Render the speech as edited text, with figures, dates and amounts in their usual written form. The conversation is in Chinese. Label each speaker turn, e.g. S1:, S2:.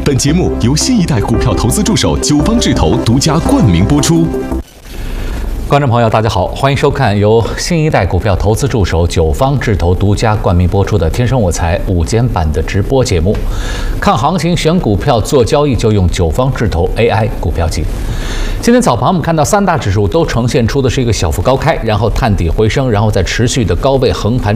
S1: 本节目由新一代股票投资助手九方智投独家冠名播出。
S2: 观众朋友，大家好，欢迎收看由新一代股票投资助手九方智投独家冠名播出的《天生我材》午间版的直播节目。看行情、选股票、做交易就用九方智投 AI 股票机。今天早盘我们看到三大指数都呈现出的是一个小幅高开，然后探底回升，然后再持续的高位横盘